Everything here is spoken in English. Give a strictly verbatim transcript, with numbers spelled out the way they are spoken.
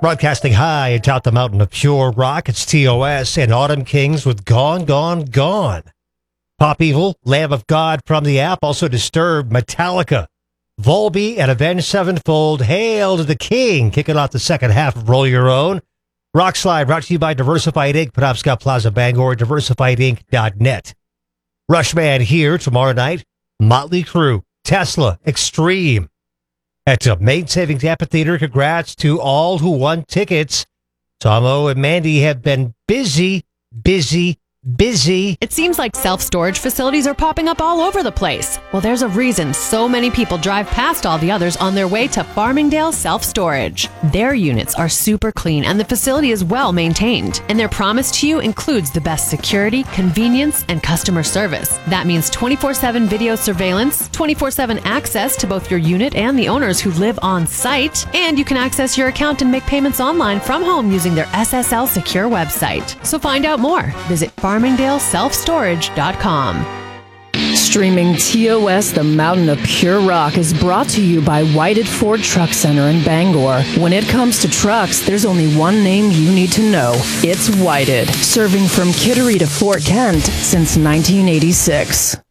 Broadcasting high atop the mountain of pure rock, it's T O S and Autumn Kings with Gone, Gone, Gone. Pop Evil, Lamb of God from the app, also Disturbed, Metallica, Volby, and Avenged Sevenfold, Hail to the King, kicking off the second half of Roll Your Own. Rock Slide, brought to you by Diversified Incorporated, Penobscot Plaza, Bangor, diversified inc dot net. Rushman here tomorrow night, Motley Crue, Tesla, Extreme. At the Main Savings Amphitheater, congrats to all who won tickets. Tomo and Mandy have been busy, busy, busy. It seems like self-storage facilities are popping up all over the place. Well, there's a reason so many people drive past all the others on their way to Farmingdale Self-Storage. Their units are super clean and the facility is well maintained. And their promise to you includes the best security, convenience, and customer service. That means twenty-four seven video surveillance, twenty-four seven access to both your unit and the owners who live on site. And you can access your account and make payments online from home using their S S L secure website. So find out more. Visit farmingdale self storage dot com. Streaming T O S, the Mountain of Pure Rock, is brought to you by Whited Ford Truck Center in Bangor. When it comes to trucks, there's only one name you need to know. It's Whited, serving from Kittery to Fort Kent since nineteen eighty-six.